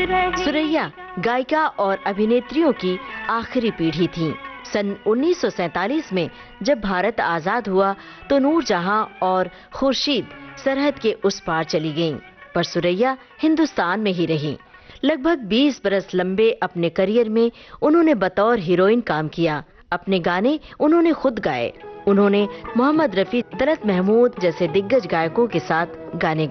सुरैया गायिका और अभिनेत्रियों की आखिरी पीढ़ी थी। सन 1947 में जब भारत आजाद हुआ तो नूरजहां और खुर्शीद सरहद के उस पार चली गईं, पर सुरैया हिंदुस्तान में ही रहीं। लगभग 20 बरस लंबे अपने करियर में उन्होंने बतौर हीरोइन काम किया। अपने गाने उन्होंने खुद गाए। उन्होंने मोहम्मद रफी, तलत महमूद जैसे दिग्गज गायकों के साथ गाने